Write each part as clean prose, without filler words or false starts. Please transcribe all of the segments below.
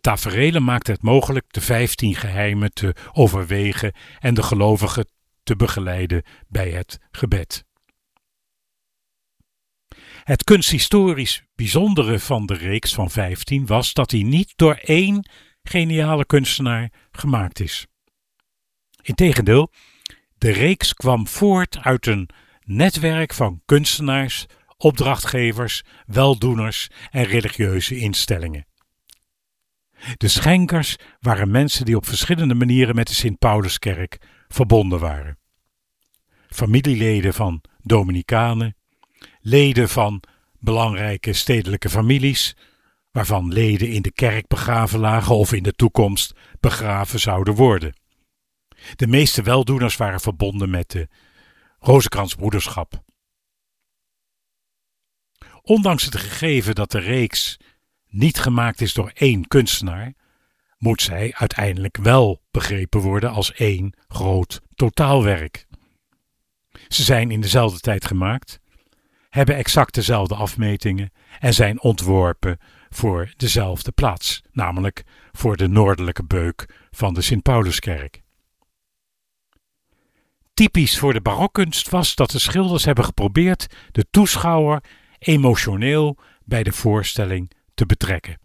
taferelen maakten het mogelijk de 15 geheimen te overwegen en de gelovigen te begeleiden bij het gebed. Het kunsthistorisch bijzondere van de reeks van 15 was dat hij niet door één geniale kunstenaar gemaakt is. Integendeel, de reeks kwam voort uit een netwerk van kunstenaars, opdrachtgevers, weldoeners en religieuze instellingen. De schenkers waren mensen die op verschillende manieren met de Sint-Pauluskerk verbonden waren. Familieleden van Dominicanen, leden van belangrijke stedelijke families, waarvan leden in de kerk begraven lagen of in de toekomst begraven zouden worden. De meeste weldoeners waren verbonden met de Rozenkransbroederschap. Ondanks het gegeven dat de reeks niet gemaakt is door één kunstenaar, moet zij uiteindelijk wel begrepen worden als één groot totaalwerk. Ze zijn in dezelfde tijd gemaakt, hebben exact dezelfde afmetingen en zijn ontworpen voor dezelfde plaats, namelijk voor de noordelijke beuk van de Sint-Pauluskerk. Typisch voor de barokkunst was dat de schilders hebben geprobeerd de toeschouwer emotioneel bij de voorstelling te betrekken.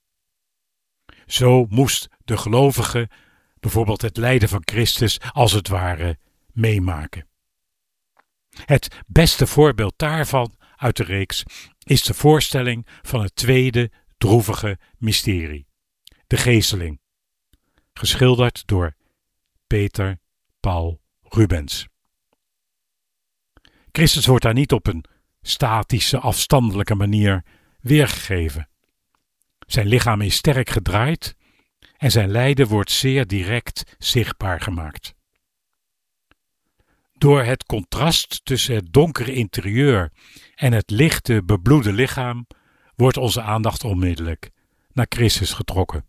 Zo moest de gelovige bijvoorbeeld het lijden van Christus als het ware meemaken. Het beste voorbeeld daarvan uit de reeks is de voorstelling van het tweede droevige mysterie, de gezeling, geschilderd door Peter Paul Rubens. Christus wordt daar niet op een statische, afstandelijke manier weergegeven. Zijn lichaam is sterk gedraaid en zijn lijden wordt zeer direct zichtbaar gemaakt. Door het contrast tussen het donkere interieur en het lichte, bebloede lichaam wordt onze aandacht onmiddellijk naar Christus getrokken.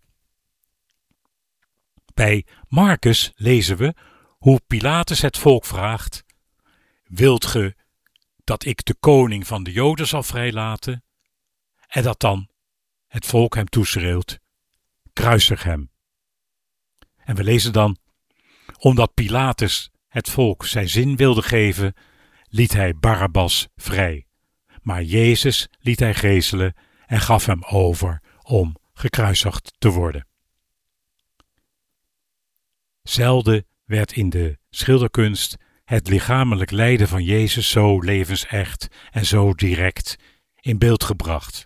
Bij Marcus lezen we hoe Pilatus het volk vraagt: wilt ge dat ik de koning van de Joden zal vrijlaten? En dat dan het volk hem toeschreeuwt: kruisig hem. En we lezen dan: omdat Pilatus het volk zijn zin wilde geven, liet hij Barabbas vrij. Maar Jezus liet hij gezelen en gaf hem over om gekruisigd te worden. Zelden werd in de schilderkunst het lichamelijk lijden van Jezus zo levensecht en zo direct in beeld gebracht.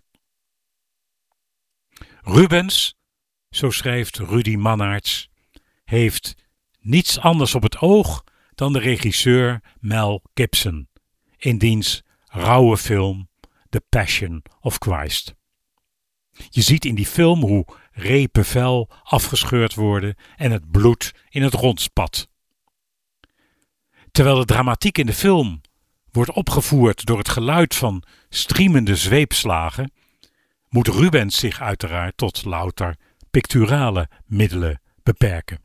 Rubens, zo schrijft Rudy Mannaerts, heeft niets anders op het oog dan de regisseur Mel Gibson in diens rauwe film The Passion of Christ. Je ziet in die film hoe repen vel afgescheurd worden en het bloed in het rond spat. Terwijl de dramatiek in de film wordt opgevoerd door het geluid van striemende zweepslagen, moet Rubens zich uiteraard tot louter picturale middelen beperken.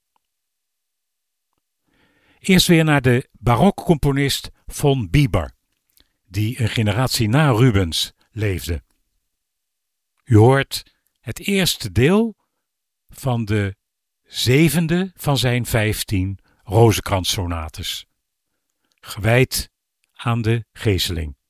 Eerst weer naar de barokcomponist von Bieber, die een generatie na Rubens leefde. U hoort het eerste deel van de 7e van zijn 15 Rozenkranssonates, gewijd aan de gezeling.